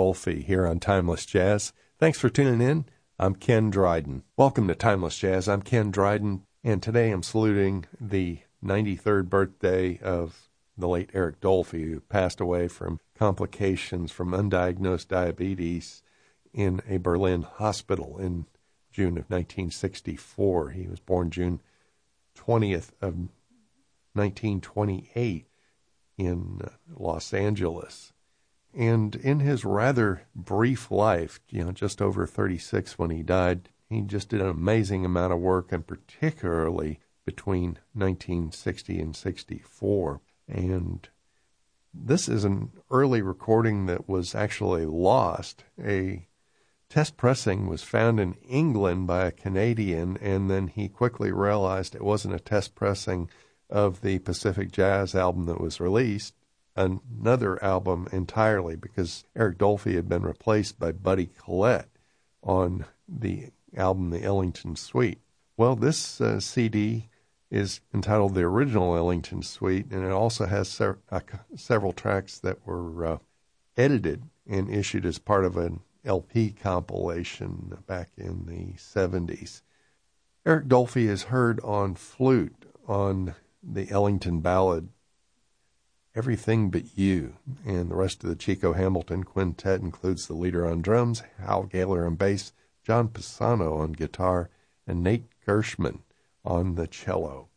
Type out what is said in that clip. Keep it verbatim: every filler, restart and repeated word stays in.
Dolphy here on Timeless Jazz. Thanks for tuning in. I'm Ken Dryden. Welcome to Timeless Jazz. I'm Ken Dryden, and today I'm saluting the ninety-third birthday of the late Eric Dolphy, who passed away from complications from undiagnosed diabetes in a Berlin hospital in June of nineteen sixty-four. He was born June twentieth of nineteen twenty-eight in Los Angeles. And in his rather brief life, you know, just over thirty-six when he died, he just did an amazing amount of work, and particularly between nineteen sixty and sixty-four. And this is an early recording that was actually lost. A test pressing was found in England by a Canadian, and then he quickly realized it wasn't a test pressing of the Pacific Jazz album that was released, another album entirely, because Eric Dolphy had been replaced by Buddy Collette on the album The Ellington Suite. Well, this uh, C D is entitled The Original Ellington Suite, and it also has ser- uh, several tracks that were uh, edited and issued as part of an L P compilation back in the seventies. Eric Dolphy is heard on flute on the Ellington ballad Everything But You, and the rest of the Chico Hamilton Quintet includes the leader on drums, Hal Gaylor on bass, John Pisano on guitar, and Nate Gershman on the cello.